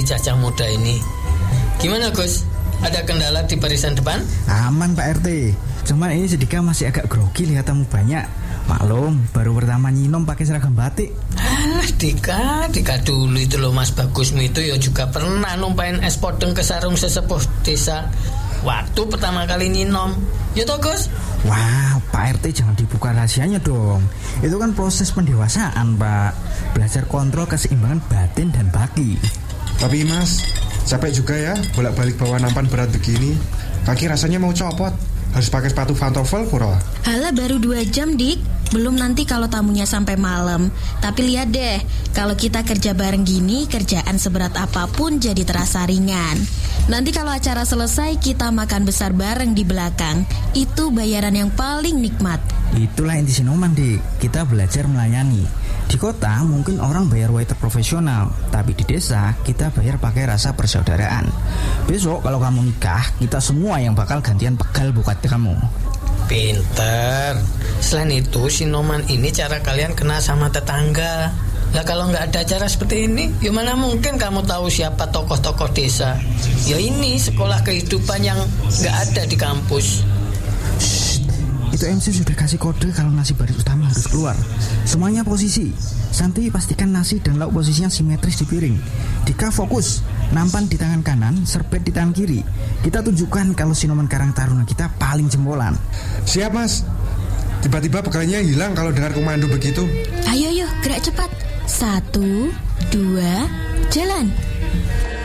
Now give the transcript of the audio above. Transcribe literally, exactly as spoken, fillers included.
cacah muda ini. Gimana Gus? Ada kendala di barisan depan? Aman Pak R T. Cuman ini sedikit masih agak grogi lihat tamu banyak. Maklum, baru pertama nyinom pakai seragam batik. Alah Dika, Dika dulu itu loh Mas Bagusmu itu ya juga pernah numpain es podeng ke sarung sesepuh desa waktu pertama kali nyinom. Ya toh Gus? Wah, Pak R T jangan dibuka rahasianya dong. Itu kan proses pendewasaan Pak. Belajar kontrol keseimbangan batin dan baki. Tapi Mas, capek juga ya bolak-balik bawa nampan berat begini. Kaki rasanya mau copot. Harus pakai sepatu pantofel pura. Halah baru dua jam Dik. Belum nanti kalau tamunya sampai malam. Tapi lihat deh, kalau kita kerja bareng gini, kerjaan seberat apapun jadi terasa ringan. Nanti kalau acara selesai, kita makan besar bareng di belakang. Itu bayaran yang paling nikmat. Itulah inti Sinoman Dik. Kita belajar melayani. Di kota mungkin orang bayar waiter profesional, tapi di desa kita bayar pakai rasa persaudaraan. Besok kalau kamu nikah, kita semua yang bakal gantian pegal buat kamu. Pinter. Selain itu, Sinoman ini cara kalian kenal sama tetangga. Lah kalau nggak ada acara seperti ini, ya mana mungkin kamu tahu siapa tokoh-tokoh desa. Ya ini sekolah kehidupan yang nggak ada di kampus. Itu M C sudah kasih kode kalau nasi baris utama harus keluar. Semuanya posisi. Santi pastikan nasi dan lauk posisinya simetris di piring. Dika fokus, nampan di tangan kanan, serbet di tangan kiri. Kita tunjukkan kalau Sinoman Karang Taruna kita paling jempolan. Siap Mas. Tiba-tiba pegalnya hilang kalau dengar komando begitu. Ayo, ayo, gerak cepat. Satu, dua, jalan.